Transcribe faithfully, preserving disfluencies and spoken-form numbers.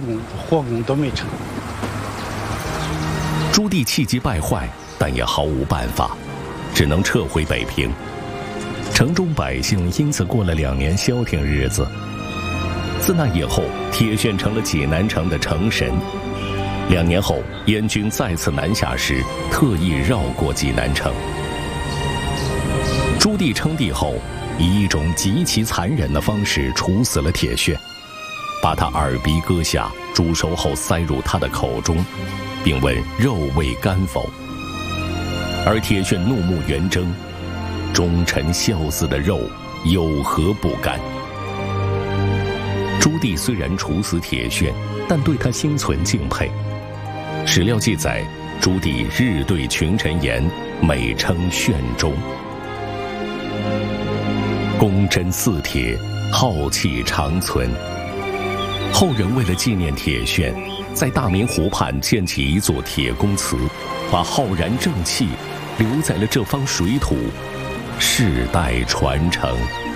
工火攻都没成。 朱棣气急败坏，但也毫无办法，只能撤回北平。城中百姓因此过了两年消停日子。自那以后，铁铉成了济南城的城神。两年后，燕军再次南下时，特意绕过济南城。朱棣称帝后，以一种极其残忍的方式处死了铁铉，把他耳鼻割下，煮熟后塞入他的口中，并问肉味甘否。而铁铉怒目圆睁，忠臣孝子的肉有何不甘？朱棣虽然处死铁铉，但对他心存敬佩。史料记载，朱棣日对群臣言，美称铉忠。忠贞似铁，浩气长存。后人为了纪念铁铉，在大明湖畔建起一座铁公祠，把浩然正气留在了这方水土，世代传承。